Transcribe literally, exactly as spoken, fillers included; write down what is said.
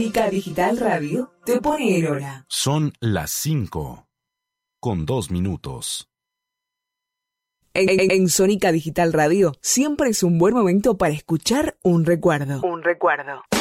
Sónica Digital Radio te pone en hora. Son las cinco, con dos minutos. En, en, en Sónica Digital Radio siempre es un buen momento para escuchar un recuerdo. Un recuerdo.